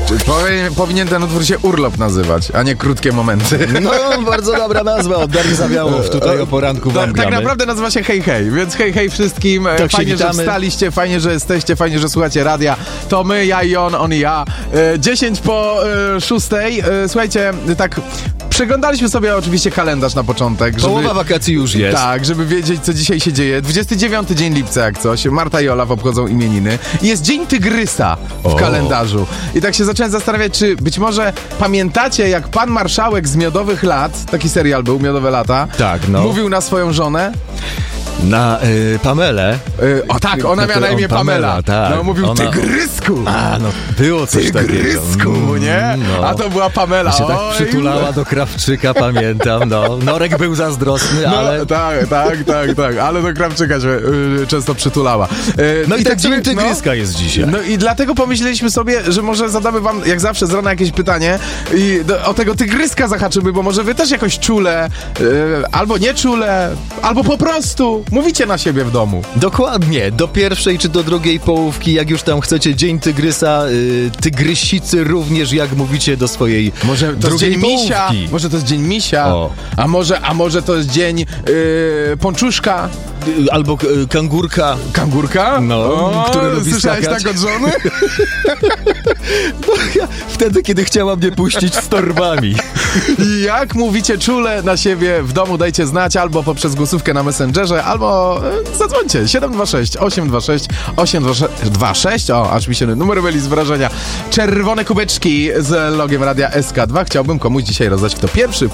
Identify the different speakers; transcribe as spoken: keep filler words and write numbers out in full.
Speaker 1: Powinien, powinien ten utwór się Urlop nazywać, a nie Krótkie Momenty.
Speaker 2: No, bardzo dobra nazwa, od Darii Zawiałow tutaj o poranku wam
Speaker 1: Tak
Speaker 2: gramy.
Speaker 1: naprawdę nazywa się Hej Hej, więc hej hej wszystkim.
Speaker 2: Tak,
Speaker 1: fajnie, że
Speaker 2: witamy.
Speaker 1: wstaliście, fajnie, że jesteście, fajnie, że słuchacie radia. To my, ja i on, on i ja. dziesięć po szóstej. Słuchajcie, tak przeglądaliśmy sobie oczywiście kalendarz na początek. Żeby,
Speaker 2: Połowa wakacji już jest.
Speaker 1: Tak, żeby wiedzieć, co dzisiaj się dzieje. dwudziestego dziewiątego dzień lipca, jak coś. Marta i Olaf obchodzą imieniny. Jest Dzień Tygrysa w
Speaker 2: O.
Speaker 1: kalendarzu. I tak się zacząłem zastanawiać, czy być może pamiętacie, jak Pan Marszałek z Miodowych Lat, taki serial był, Miodowe Lata,
Speaker 2: Tak, no.
Speaker 1: mówił na swoją żonę.
Speaker 2: Na y, Pamelę.
Speaker 1: Y, o tak, ona miała na imię Pamela.
Speaker 2: Pamela, tak.
Speaker 1: No mówił
Speaker 2: Ona-
Speaker 1: Tygrysku.
Speaker 2: A, no było coś takiego.
Speaker 1: Tygrysku, nie?
Speaker 2: No.
Speaker 1: A to była Pamela.
Speaker 2: Się tak
Speaker 1: Oj.
Speaker 2: przytulała do Krawczyka, pamiętam, no. Norek był zazdrosny,
Speaker 1: No,
Speaker 2: ale...
Speaker 1: tak, tak, tak, tak, ale do Krawczyka się y, często przytulała. Y,
Speaker 2: No i tak
Speaker 1: sobie-
Speaker 2: Dzień Tygryska jest dzisiaj.
Speaker 1: No i dlatego pomyśleliśmy sobie, że może zadamy wam, jak zawsze, z rana jakieś pytanie i do, o tego tygryska zahaczymy, bo może wy też jakoś czule, y, albo nie czule, albo po prostu mówicie na siebie w domu.
Speaker 2: Dokładnie, do pierwszej czy do drugiej połówki, jak już tam chcecie, Dzień Tygrysa, y, tygrysicy również, jak mówicie do swojej
Speaker 1: Może to jest
Speaker 2: drugiej
Speaker 1: dzień misia,
Speaker 2: połówki.
Speaker 1: może to jest dzień misia,
Speaker 2: O.
Speaker 1: a może, a może to jest dzień y, pączuszka,
Speaker 2: Y, Albo y, kangurka.
Speaker 1: kangurka,
Speaker 2: No,
Speaker 1: o,
Speaker 2: który lubi
Speaker 1: słyszałeś
Speaker 2: skakać.
Speaker 1: tak od żony?
Speaker 2: No, ja, wtedy, kiedy chciała mnie puścić z torbami.
Speaker 1: I jak mówicie czule na siebie w domu, dajcie znać albo poprzez głosówkę na Messengerze, albo e, zadzwońcie siedem dwa sześć, osiem dwa sześć, osiem dwa sześć. O, aż mi się numery byli z wrażenia. Czerwone kubeczki z logiem radia S K dwa chciałbym komuś dzisiaj rozdać, kto pierwszy